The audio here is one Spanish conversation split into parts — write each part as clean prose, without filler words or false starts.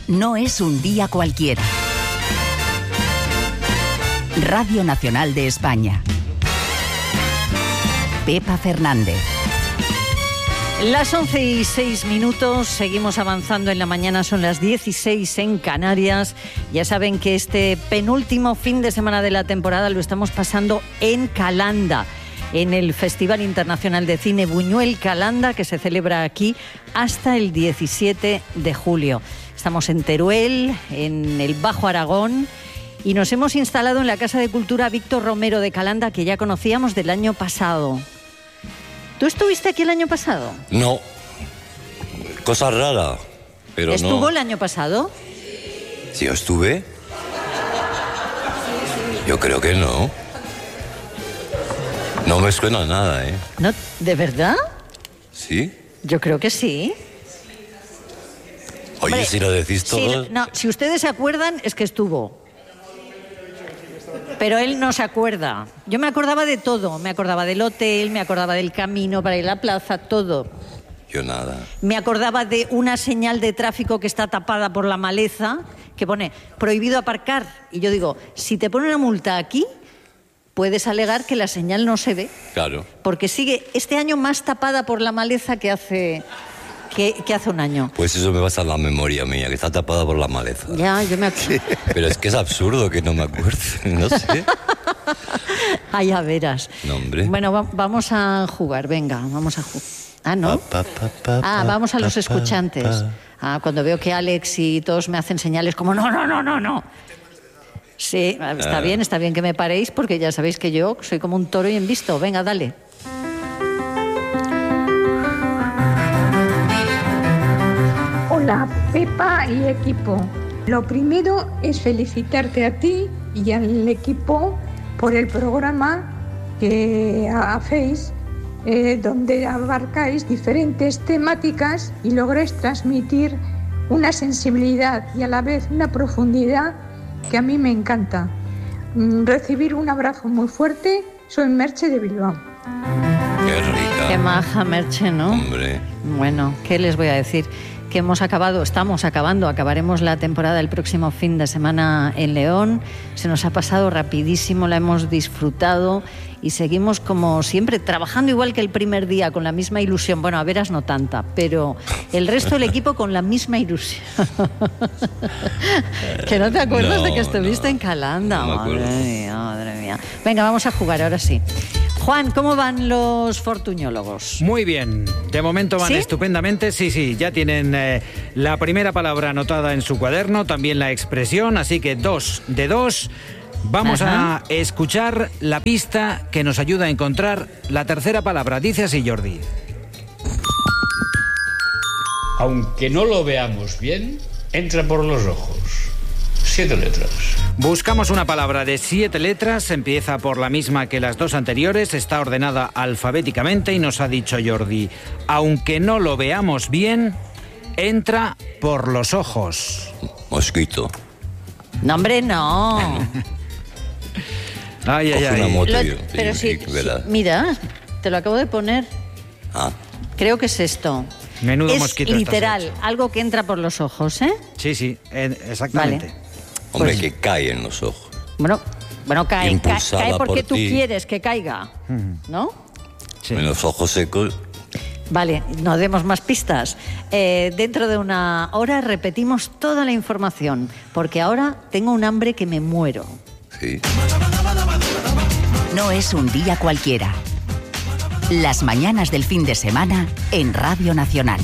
No es un día cualquiera. Radio Nacional de España. Pepa Fernández. Las 11:06, seguimos avanzando en la mañana, son las 16 en Canarias. Ya saben que este penúltimo fin de semana de la temporada lo estamos pasando en Calanda, en el Festival Internacional de Cine Buñuel Calanda, que se celebra aquí hasta el 17 de julio. Estamos en Teruel, en el Bajo Aragón, y nos hemos instalado en la Casa de Cultura Víctor Romero de Calanda, que ya conocíamos del año pasado. ¿Tú estuviste aquí el año pasado? No. Cosa rara, pero no. ¿Estuvo el año pasado? ¿Sí, yo estuve? Yo creo que no. No me suena nada, ¿eh? ¿No? ¿De verdad? ¿Sí? Yo creo que sí. Oye, Hombre, si lo decís todo... si ustedes se acuerdan, es que estuvo. Pero él no se acuerda. Yo me acordaba de todo. Me acordaba del hotel, me acordaba del camino para ir a la plaza, todo. Yo nada. Me acordaba de una señal de tráfico que está tapada por la maleza, que pone prohibido aparcar. Y yo digo, si te ponen una multa aquí, puedes alegar que la señal no se ve. Claro. Porque sigue este año más tapada por la maleza que hace un año. Pues eso me pasa en la memoria mía, que está tapada por la maleza. Ya, yo me acuerdo. Pero es que es absurdo que no me acuerde, no sé. Ah, ya verás. No, hombre. Bueno, vamos a jugar, venga, vamos a jugar. Ah, ¿no? Vamos a los escuchantes. Cuando veo que Alex y todos me hacen señales como no. Sí, está bien que me paréis, porque ya sabéis que yo soy como un toro y envisto. Venga, dale. Hola, Pepa y equipo. Lo primero es felicitarte a ti y al equipo por el programa que hacéis, donde abarcáis diferentes temáticas y lográis transmitir una sensibilidad y a la vez una profundidad que a mí me encanta. Recibir un abrazo muy fuerte. Soy Merche de Bilbao. Qué rica. Qué maja, Merche, ¿no? Hombre. Bueno, ¿qué les voy a decir? Que acabaremos la temporada el próximo fin de semana en León. Se nos ha pasado rapidísimo, la hemos disfrutado y seguimos como siempre trabajando igual que el primer día, con la misma ilusión. Bueno, a veras no tanta, pero el resto del equipo con la misma ilusión. ¿Que no te acuerdas de que estuviste en Calanda? No me acuerdo. Madre mía. Venga, vamos a jugar ahora sí. Juan, ¿cómo van los fortuñólogos? Muy bien, de momento van estupendamente, sí, ya tienen la primera palabra anotada en su cuaderno, también la expresión, así que 2 de 2. Vamos a escuchar la pista que nos ayuda a encontrar la tercera palabra. Dice así, Jordi. Aunque no lo veamos bien, entra por los ojos. 7 letras. Buscamos una palabra de 7 letras, empieza por la misma que las dos anteriores, está ordenada alfabéticamente y nos ha dicho Jordi, aunque no lo veamos bien, entra por los ojos. Mosquito. No, hombre, no. Ay. Una moto Pero sí, mira, te lo acabo de poner. Creo que es esto. Menudo mosquito. Es literal, algo que entra por los ojos, ¿eh? Sí, exactamente. Vale. Hombre, que cae en los ojos. Bueno, cae porque tú ti. quieres que caiga, ¿no? Sí. En los ojos secos. Vale, no demos más pistas. Dentro de una hora repetimos toda la información, porque ahora tengo un hambre que me muero. Sí. No es un día cualquiera. Las mañanas del fin de semana en Radio Nacional.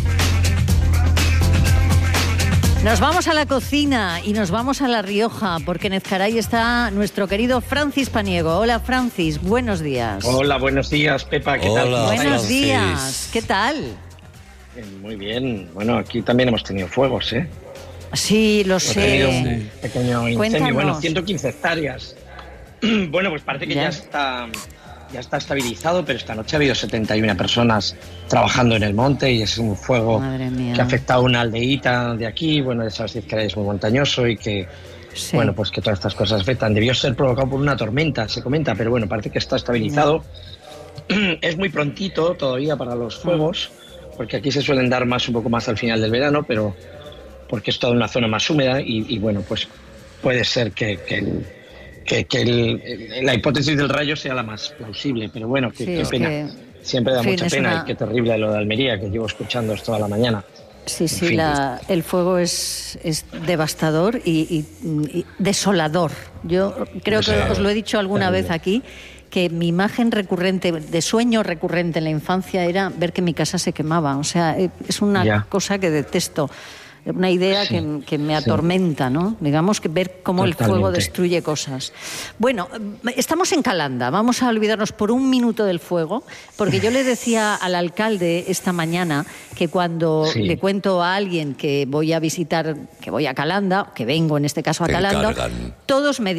Nos vamos a la cocina y nos vamos a La Rioja, porque en Ezcaray está nuestro querido Francis Paniego. Hola, Francis, buenos días. Hola, buenos días, Pepa, ¿qué tal? Buenos días, ¿qué tal? Muy bien, bueno, aquí también hemos tenido fuegos, ¿eh? Sí, lo sé. Hemos tenido un pequeño incendio, Cuéntanos. bueno, 115 hectáreas. Bueno, pues parece que ya está estabilizado, pero esta noche ha habido 71 personas trabajando en el monte y es un fuego que ha afectado a una aldeíta de aquí, bueno, ya sabes que es muy montañoso y que, bueno, pues que todas estas cosas afectan. Debió ser provocado por una tormenta, se comenta, pero bueno, parece que está estabilizado. Es muy prontito todavía para los fuegos, porque aquí se suelen dar un poco más al final del verano, pero porque es toda una zona más húmeda y bueno, pues puede ser que la hipótesis del rayo sea la más plausible, pero bueno, qué pena. Siempre da mucha pena y qué terrible lo de Almería, que llevo escuchando toda la mañana. Sí, el fuego es devastador y desolador. Yo creo que os lo he dicho alguna vez aquí, que mi imagen recurrente, de sueño recurrente en la infancia, era ver que mi casa se quemaba. O sea, es una cosa que detesto. Una idea que me atormenta, ¿no? Digamos, que ver cómo el fuego destruye cosas. Bueno, estamos en Calanda, vamos a olvidarnos por un minuto del fuego, porque yo le decía al alcalde esta mañana que cuando le cuento a alguien que voy a visitar, que voy a Calanda, que vengo en este caso a Calanda, todos me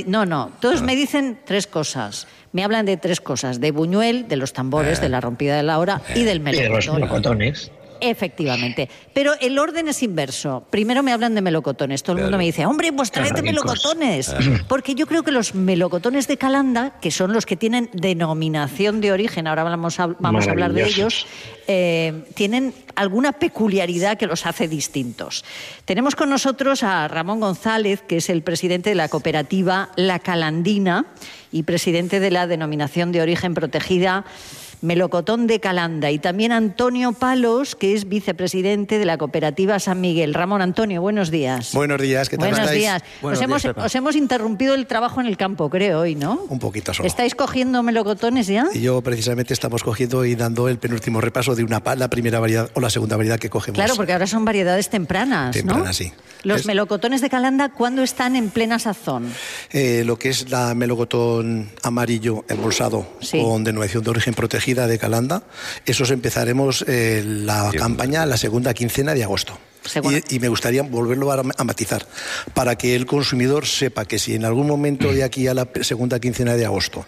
dicen tres cosas. Me hablan de tres cosas: de Buñuel, de los tambores, de la rompida de la hora y del melocotón. Y de los melocotones. Efectivamente. Pero el orden es inverso. Primero me hablan de melocotones. Todo el mundo me dice, hombre, pues tráete melocotones. Porque yo creo que los melocotones de Calanda, que son los que tienen denominación de origen, ahora vamos a hablar de ellos, tienen alguna peculiaridad que los hace distintos. Tenemos con nosotros a Ramón González, que es el presidente de la cooperativa La Calandina y presidente de la denominación de origen protegida Melocotón de Calanda, y también Antonio Palos, que es vicepresidente de la cooperativa San Miguel. Ramón, Antonio, buenos días. Buenos días, ¿qué tal estáis? Buenos días. Os hemos interrumpido el trabajo en el campo, creo, hoy, ¿no? Un poquito solo. ¿Estáis cogiendo melocotones ya? Y yo precisamente estamos cogiendo y dando el penúltimo repaso de la primera variedad o la segunda variedad que cogemos. Claro, porque ahora son variedades tempranas, Tempranas, sí. Los melocotones de Calanda, ¿cuándo están en plena sazón? Lo que es la melocotón amarillo embolsado con denominación de origen protegida de Calanda, esos empezaremos la campaña la segunda quincena de agosto. Y me gustaría volverlo a matizar, para que el consumidor sepa que si en algún momento de aquí a la segunda quincena de agosto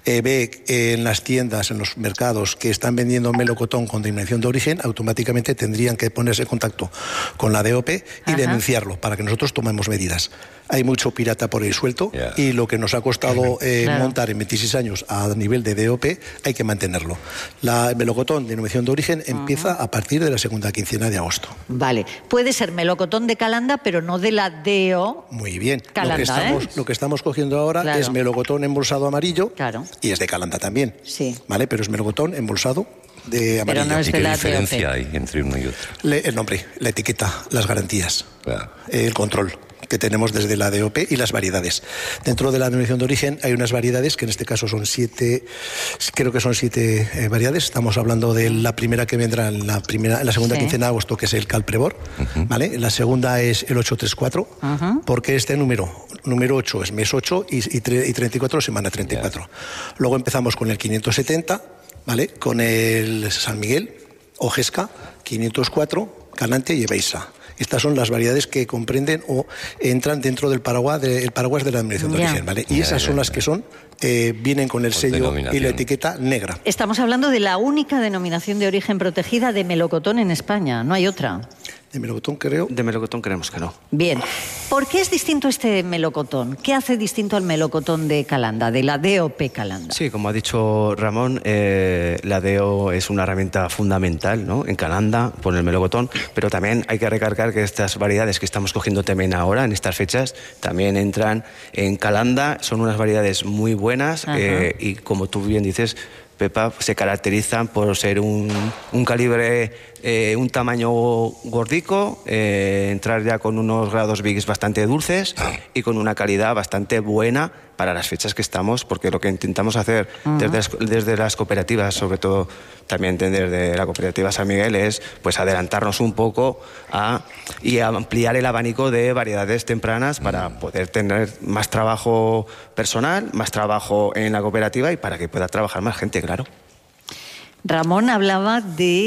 ve en las tiendas, en los mercados, que están vendiendo melocotón con denominación de origen, automáticamente tendrían que ponerse en contacto con la DOP y denunciarlo, para que nosotros tomemos medidas. Hay mucho pirata por ahí suelto y lo que nos ha costado montar en 26 años a nivel de DOP hay que mantenerlo. El melocotón de denominación de origen empieza a partir de la segunda quincena de agosto. Vale. Puede ser melocotón de Calanda, pero no de la DO. Muy bien. Calanda, lo que estamos cogiendo ahora es melocotón embolsado amarillo y es de Calanda también. Sí. ¿Vale? Pero es melocotón embolsado de amarillo. Pero no es de la diferencia hay entre uno y otro? El nombre, la etiqueta, las garantías, el control que tenemos desde la DOP y las variedades. Dentro de la denominación de origen hay unas variedades que en este caso son 7, creo que son 7 variedades. Estamos hablando de la primera que vendrá en la segunda quincena de agosto, que es el Calprevor, ¿vale? La segunda es el 834, porque este número 8 es mes 8 y 34 semana 34. Luego empezamos con el 570, ¿vale? Con el San Miguel, Ojesca, 504, Canante y Ebeiza. Estas son las variedades que comprenden o entran dentro del paraguas de la denominación de origen, ¿vale? Y esas son las que vienen con el sello y la etiqueta negra. Estamos hablando de la única denominación de origen protegida de melocotón en España, no hay otra. De melocotón creo. De melocotón creemos que no. Bien. ¿Por qué es distinto este melocotón? ¿Qué hace distinto al melocotón de Calanda, de la DOP Calanda? Sí, como ha dicho Ramón, la DO es una herramienta fundamental, ¿no?, en Calanda por el melocotón, pero también hay que recargar que estas variedades que estamos cogiendo también ahora, en estas fechas, también entran en Calanda. Son unas variedades muy buenas y, como tú bien dices, Pepa, se caracterizan por ser un calibre, un tamaño gordico, entrar ya con unos grados Bigs bastante dulces y con una calidad bastante buena para las fechas que estamos, porque lo que intentamos hacer desde las cooperativas, sobre todo también desde la cooperativa San Miguel, es pues adelantarnos un poco y ampliar el abanico de variedades tempranas para poder tener más trabajo personal, más trabajo en la cooperativa y para que pueda trabajar más gente, claro. Ramón hablaba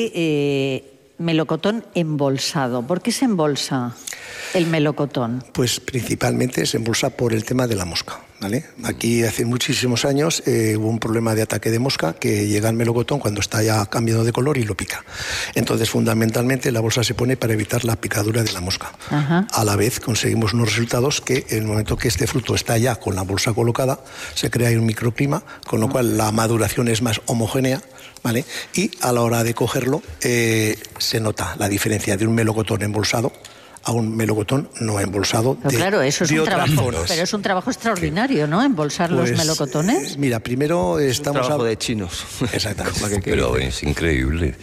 de melocotón embolsado. ¿Por qué se embolsa el melocotón? Pues principalmente se embolsa por el tema de la mosca, ¿vale? Aquí hace muchísimos años hubo un problema de ataque de mosca que llega al melocotón cuando está ya cambiando de color y lo pica. Entonces, fundamentalmente, la bolsa se pone para evitar la picadura de la mosca. A la vez, conseguimos unos resultados que en el momento que este fruto está ya con la bolsa colocada, se crea un microclima, con lo cual la maduración es más homogénea, ¿vale? Y a la hora de cogerlo se nota la diferencia de un melocotón embolsado a un melocotón no embolsado pero claro, eso es de un otras trabajo, zonas. Pero es un trabajo extraordinario, ¿no? Embolsar los melocotones. Mira, primero estamos... un trabajo de chinos. Exactamente. Pero es increíble.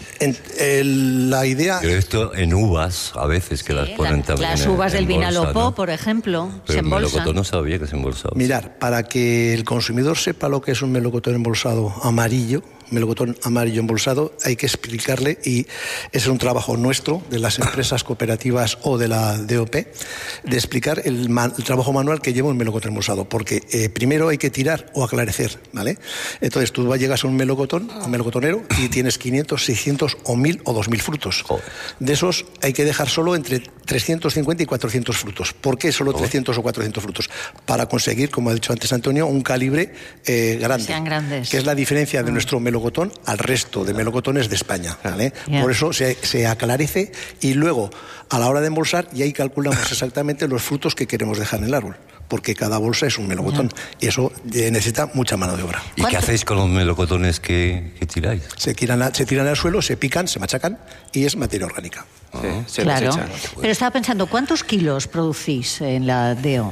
La idea... Pero esto en uvas, a veces, que las ponen también las uvas del Vinalopó, ¿no? por ejemplo, pero se el embolsan. melocotón no sabía que se embolsaba. Mirar, para que el consumidor sepa lo que es un melocotón embolsado amarillo, melocotón amarillo embolsado, hay que explicarle, y ese es un trabajo nuestro, de las empresas cooperativas o de la DOP, de explicar el trabajo manual que lleva un melocotón embolsado, porque primero hay que tirar o aclarecer, ¿vale? Entonces tú llegas a un melocotonero, y tienes 500, 600 o 1000 o 2000 frutos. Joder. De esos hay que dejar solo entre 350 y 400 frutos. ¿Por qué solo 300 o 400 frutos? Para conseguir, como ha dicho antes Antonio, un calibre grande, sean grandes. que es la diferencia de nuestro melocotón al resto de melocotones de España, ¿vale? Yeah. Por eso se aclarece, y luego a la hora de embolsar y ahí calculamos exactamente los frutos que queremos dejar en el árbol, porque cada bolsa es un melocotón, y eso necesita mucha mano de obra. ¿Y qué hacéis con los melocotones que tiráis? Se tiran al suelo, se pican, se machacan, y es materia orgánica. Se Claro. desecha. Pero estaba pensando, ¿cuántos kilos producís en la DEO?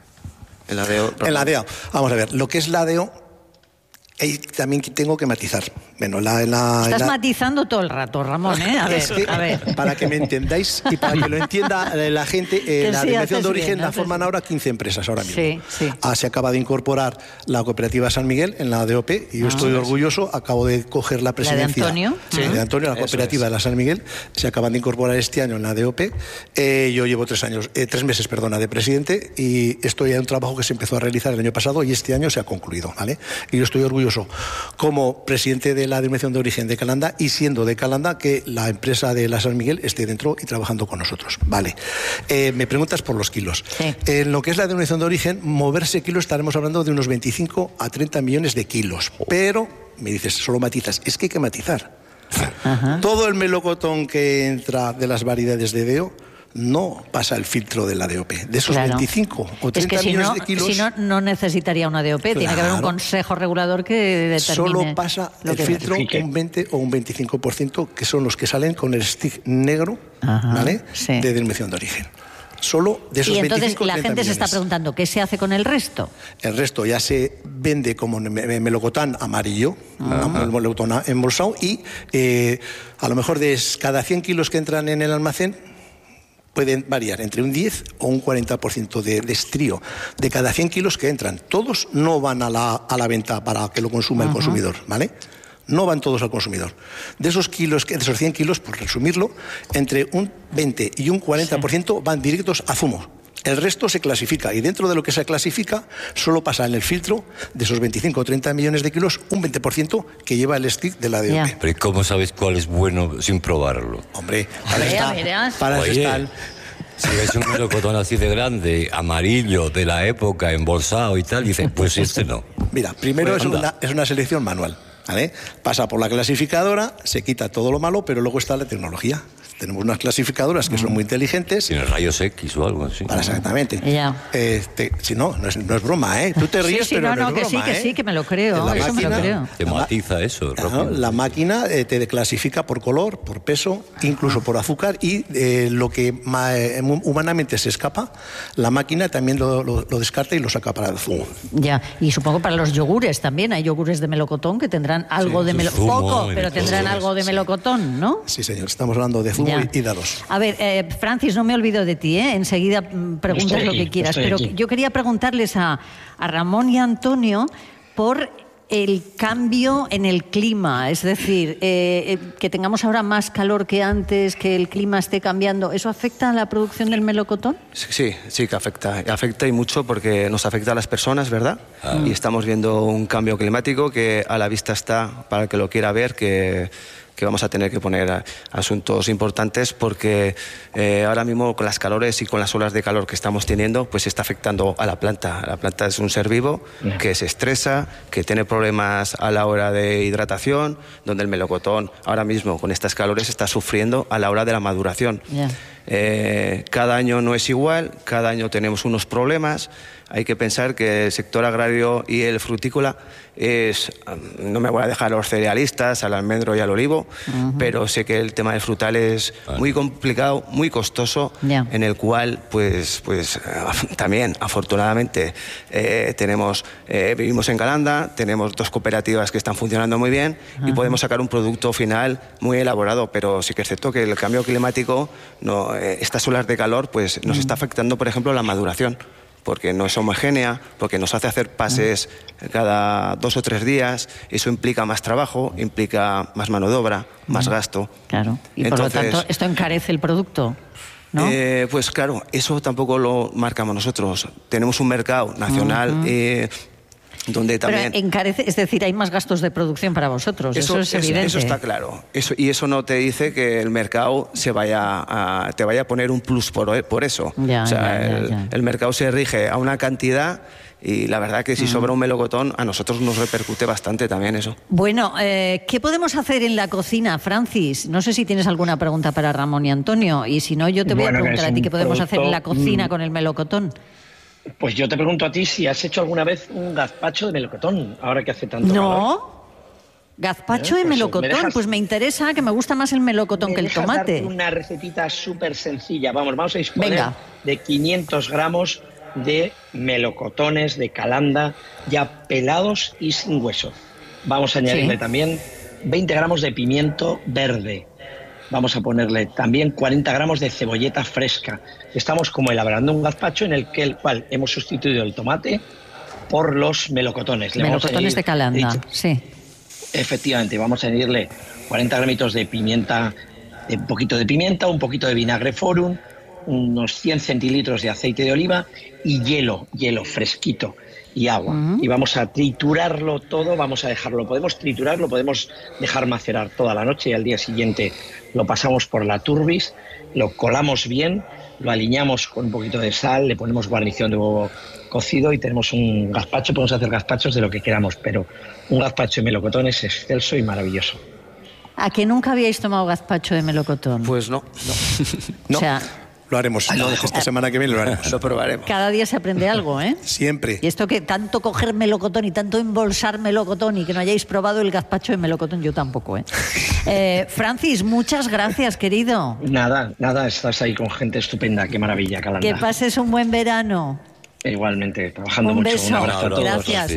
En la DEO. En la DEO, vamos a ver, lo que es la DEO, también tengo que matizar. Bueno, Estás matizando todo el rato, Ramón, ¿eh? A ver. Para que me entendáis y para que lo entienda la gente, la denominación de origen la forman ahora 15 empresas ahora mismo. Sí. Se acaba de incorporar la cooperativa San Miguel en la DOP, y yo estoy orgulloso, acabo de coger la presidencia. ¿La de Antonio? Sí, de Antonio, la cooperativa de la San Miguel, se acaban de incorporar este año en la DOP. Yo llevo 3 meses de presidente, y esto ya es un trabajo que se empezó a realizar el año pasado y este año se ha concluido, ¿vale? Y yo estoy orgulloso como presidente de la denominación de origen de Calanda, y siendo de Calanda, que la empresa de la San Miguel esté dentro y trabajando con nosotros. Vale. Me preguntas por los kilos. Sí. En lo que es la denominación de origen, moverse kilos, estaremos hablando de unos 25 a 30 millones de kilos. Pero, me dices, solo matizas. Es que hay que matizar. Ajá. Todo el melocotón que entra de las variedades de DEO no pasa el filtro de la DOP. De esos 25 o 30 millones de kilos... Si no necesitaría una DOP, tiene que haber un consejo regulador que determine... Solo pasa el filtro un 20 o un 25%, que son los que salen con el stick negro, ¿vale? Sí. De denominación de origen. Solo de esos 25 o 30 millones. Y entonces la gente se está preguntando, ¿qué se hace con el resto? El resto ya se vende como melocotón amarillo, melocotón embolsado, y a lo mejor de cada 100 kilos que entran en el almacén, pueden variar entre un 10 o un 40% de estrío. De cada 100 kilos que entran, todos no van a la venta para que lo consuma el consumidor, ¿vale? No van todos al consumidor. De esos 100 kilos, por resumirlo, entre un 20 y un 40% van directos a zumo. El resto se clasifica, y dentro de lo que se clasifica solo pasa en el filtro de esos 25 o 30 millones de kilos un 20% que lleva el stick de la DOP. Yeah. Pero ¿cómo sabes cuál es bueno sin probarlo? Hombre, para eso está. Si ves un melocotón así de grande, amarillo, de la época, embolsado y tal, dices, pues este no. Mira, primero Pues es una selección manual, ¿vale? Pasa por la clasificadora, se quita todo lo malo, pero luego está la tecnología. Tenemos unas clasificadoras que son muy inteligentes. Tiene rayos X o algo así. Exactamente. Ya. Si no es broma, ¿eh? Tú te ríes, pero no es broma, que sí, que me lo creo. Eso me lo creo. Te matiza eso. La máquina te clasifica por color, por peso, incluso por azúcar, y lo que humanamente se escapa, la máquina también lo descarta y lo saca para el zumo. Ya, y supongo para los yogures también. Hay yogures de melocotón que tendrán algo de melocotón. Poco, pero tendrán algo de melocotón, ¿no? Sí, señor. Estamos hablando de zumo y dados. A ver, Francis, no me olvido de ti, ¿eh? Enseguida preguntas lo que quieras. Pero yo quería preguntarles a Ramón y a Antonio por el cambio en el clima, es decir, que tengamos ahora más calor que antes, que el clima esté cambiando, ¿eso afecta a la producción del melocotón? Sí que afecta. Afecta y mucho, porque nos afecta a las personas, ¿verdad? Y estamos viendo un cambio climático que a la vista está, para el que lo quiera ver, que vamos a tener que poner asuntos importantes, porque ahora mismo con las calores y con las olas de calor que estamos teniendo, pues está afectando a la planta. La planta es un ser vivo que se estresa, que tiene problemas a la hora de hidratación, donde el melocotón ahora mismo con estas calores está sufriendo a la hora de la maduración. Cada año no es igual, cada año tenemos unos problemas. Hay que pensar que el sector agrario y el frutícola no me voy a dejar a los cerealistas, al almendro y al olivo, pero sé que el tema del frutal es muy complicado, muy costoso, en el cual pues también afortunadamente vivimos en Calanda, tenemos 2 cooperativas que están funcionando muy bien y podemos sacar un producto final muy elaborado, pero sí que es cierto que el cambio climático, estas olas de calor, pues nos está afectando, por ejemplo, la maduración, porque no es homogénea, porque nos hace hacer pases cada 2 o 3 días. Eso implica más trabajo, implica más mano de obra, más gasto. Claro, y entonces, por lo tanto, ¿esto encarece el producto? ¿No? Pues claro, eso tampoco lo marcamos nosotros. Tenemos un mercado nacional donde también... Pero encarece, es decir, hay más gastos de producción para vosotros, eso es evidente. Eso está claro. Y eso no te dice que el mercado te vaya a poner un plus por eso. El mercado se rige a una cantidad y la verdad que si sobra un melocotón, a nosotros nos repercute bastante también eso. Bueno, ¿qué podemos hacer en la cocina, Francis? No sé si tienes alguna pregunta para Ramón y Antonio, y si no, yo te voy a preguntar a ti qué podemos hacer en la cocina con el melocotón. Pues yo te pregunto a ti si has hecho alguna vez un gazpacho de melocotón, ahora que hace tanto calor. Gazpacho de melocotón, pues me interesa, que me gusta más el melocotón que el tomate. Darte una recetita súper sencilla. Vamos a disponer de 500 gramos de melocotones de Calanda, ya pelados y sin hueso. Vamos a añadirle también 20 gramos de pimiento verde. Vamos a ponerle también 40 gramos de cebolleta fresca. Estamos como elaborando un gazpacho en el cual hemos sustituido el tomate por los melocotones. Melocotones de Calanda, sí. Efectivamente, vamos a añadirle 40 gramitos de pimienta, un poquito de pimienta, un poquito de vinagre Forum, unos 100 centilitros de aceite de oliva y hielo fresquito y agua. Y vamos a triturarlo todo, podemos triturarlo, podemos dejar macerar toda la noche y al día siguiente lo pasamos por la turbis, lo colamos bien, lo aliñamos con un poquito de sal, le ponemos guarnición de huevo cocido y tenemos un gazpacho. Podemos hacer gazpachos de lo que queramos, pero un gazpacho de melocotón es excelso y maravilloso. ¿A que nunca habíais tomado gazpacho de melocotón? Pues no. O sea, lo haremos. Esta semana que viene lo haremos. Lo probaremos. Cada día se aprende algo, ¿eh? Siempre. Y esto que tanto coger melocotón y tanto embolsar melocotón y que no hayáis probado el gazpacho de melocotón, yo tampoco, ¿eh? Francis, muchas gracias, querido. Nada, estás ahí con gente estupenda. Qué maravilla, Calanda. Que pases un buen verano. Igualmente, trabajando un mucho. Beso. Un abrazo a todos. Gracias.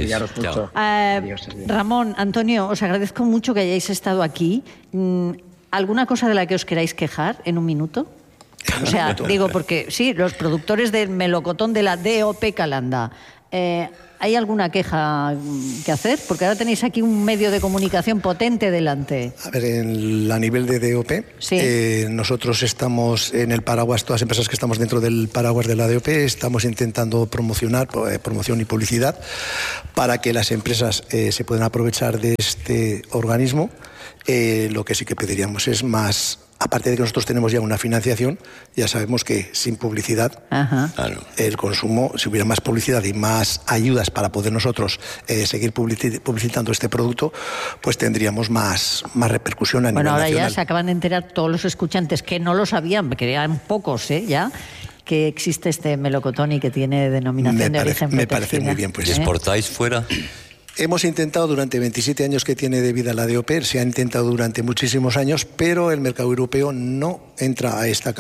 Adiós. Ramón, Antonio, os agradezco mucho que hayáis estado aquí. ¿Alguna cosa de la que os queráis quejar en un minuto? O sea, digo, porque sí, los productores del melocotón de la DOP Calanda, ¿hay alguna queja que hacer? Porque ahora tenéis aquí un medio de comunicación potente delante. A ver, a nivel de DOP, nosotros estamos en el paraguas, todas las empresas que estamos dentro del paraguas de la DOP, estamos intentando promocionar, promoción y publicidad, para que las empresas se puedan aprovechar de este organismo. Lo que sí que pediríamos es más... Aparte de que nosotros tenemos ya una financiación, ya sabemos que sin publicidad, el consumo, si hubiera más publicidad y más ayudas para poder nosotros seguir publicitando este producto, pues tendríamos más repercusión a nivel nacional. Bueno, ahora ya se acaban de enterar todos los escuchantes que no lo sabían, que eran pocos, ya, que existe este melocotón y que tiene denominación de origen protegida. Me parece muy bien. Pues. ¿Y exportáis fuera? Hemos intentado durante 27 años que tiene de vida la DOP, se ha intentado durante muchísimos años, pero el mercado europeo no entra a esta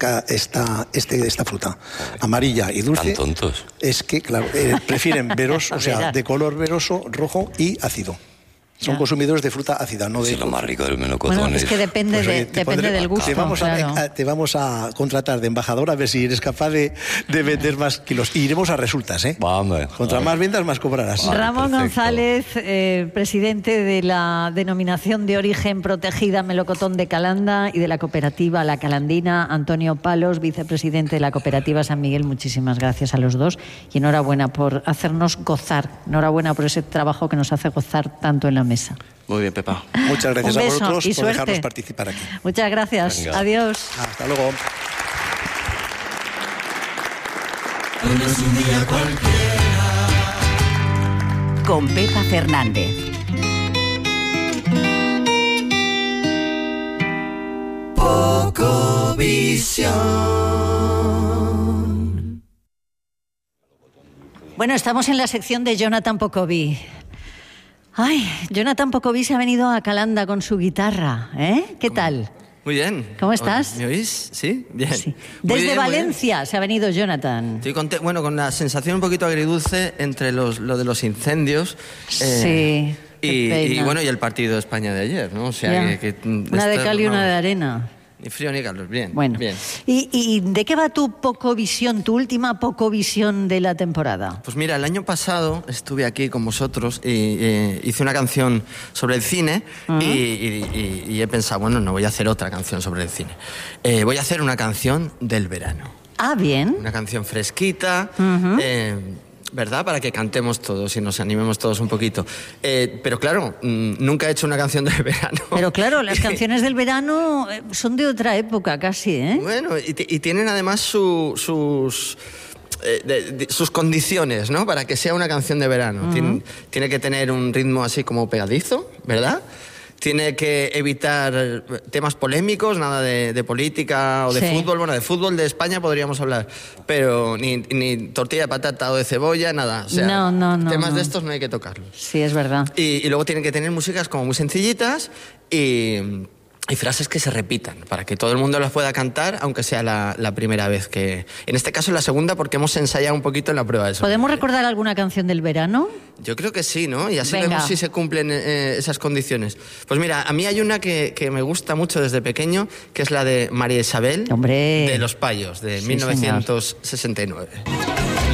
fruta amarilla y dulce. ¿Tan tontos? Es que, claro, prefieren veros, o sea, de color veroso, rojo y ácido. Son consumidores de fruta ácida, no de... Sí, lo más rico del melocotón. Bueno, es que depende, depende del gusto. Te vamos a contratar de embajador a ver si eres capaz de vender más kilos. Y iremos a resultas, ¿eh? Contra más ventas, más cobrarás. Ramón González, presidente de la denominación de origen protegida melocotón de Calanda y de la cooperativa La Calandina. Antonio Palos, vicepresidente de la cooperativa San Miguel. Muchísimas gracias a los dos y enhorabuena por hacernos gozar. Enhorabuena por ese trabajo que nos hace gozar tanto en la mesa. Muy bien, Pepa. Muchas gracias a vosotros por suerte. dejarnos participar aquí. Muchas gracias. Venga. Adiós. Hasta luego. Un día cualquiera. Con Pepa Fernández. Poco Pocovisión. Bueno, estamos en la sección de Jonathan Pocoví. Ay, Jonathan Pocoví se ha venido a Calanda con su guitarra, ¿eh? ¿Qué tal? Muy bien. ¿Cómo estás? ¿Me oís? ¿Sí? Bien. Sí. Desde bien, Valencia se ha venido Jonathan. Estoy con la sensación un poquito agridulce entre lo de los incendios. Sí. Y el partido de España de ayer, ¿no? O sea, una de cal y una de arena. Ni frío ni calor, bien. Bueno, bien. ¿Y de qué va tu Pocovisión, tu última Pocovisión de la temporada? Pues mira, el año pasado estuve aquí con vosotros y hice una canción sobre el cine y he pensado, bueno, no voy a hacer otra canción sobre el cine. Voy a hacer una canción del verano. Ah, bien. Una canción fresquita, ¿verdad? Para que cantemos todos y nos animemos todos un poquito. Pero claro, nunca he hecho una canción del verano. Pero claro, las canciones del verano son de otra época casi, ¿eh? Bueno, y tienen además sus condiciones, ¿no? Para que sea una canción de verano. Tiene que tener un ritmo así como pegadizo, ¿verdad? Tiene que evitar temas polémicos, nada de política o de fútbol. Bueno, de fútbol de España podríamos hablar, pero ni tortilla de patata o de cebolla, nada. O sea, temas de estos no hay que tocarlos. Sí, es verdad. Y luego tienen que tener músicas como muy sencillitas y frases que se repitan, para que todo el mundo las pueda cantar, aunque sea la primera vez que... En este caso la segunda, porque hemos ensayado un poquito en la prueba de eso. ¿Podemos recordar alguna canción del verano? Yo creo que sí, ¿no? Y así vemos si se cumplen esas condiciones. Pues mira, a mí hay una que me gusta mucho desde pequeño, que es la de María Isabel, de Los Payos, de 1969. Señor.